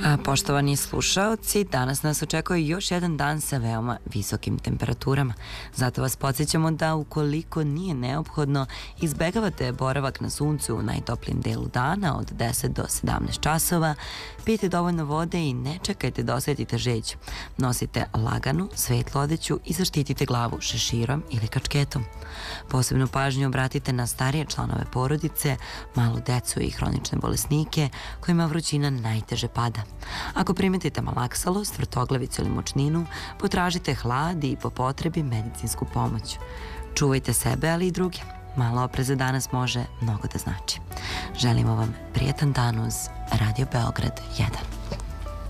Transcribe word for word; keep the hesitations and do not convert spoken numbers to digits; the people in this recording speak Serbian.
A, poštovani slušaoci, danas nas očekuje još jedan dan sa veoma visokim temperaturama. Zato vas podsjećamo da ukoliko nije neophodno, izbegavate boravak na suncu u najtoplijem delu dana od deset do sedamnaest časova, pijte dovoljno vode i ne čekajte da osetite žeđ. Nosite laganu, svetlu odeću i zaštitite glavu šeširom ili kačketom. Posebnu pažnju obratite na starije članove porodice, malu decu i hronične bolesnike kojima vrućina najteže pada. Ako primetite malaksalost, vrtoglavicu ili močninu, potražite hlad i po potrebi medicinsku pomoć. Čuvajte sebe, ali i druge. Malo opreza danas može mnogo da znači. Želimo vam prijetan dan uz Radio Beograd jedan.